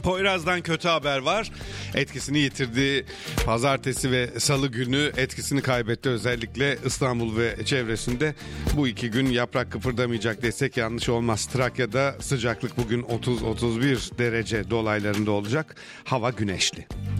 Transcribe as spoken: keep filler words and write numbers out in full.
Poyraz'dan kötü haber var. Etkisini yitirdiği pazartesi ve salı günü etkisini kaybetti. Özellikle İstanbul ve çevresinde bu iki gün yaprak kıpırdamayacak desek yanlış olmaz. Trakya'da sıcaklık bugün otuz otuz bir derece dolaylarında olacak. Hava güneşli.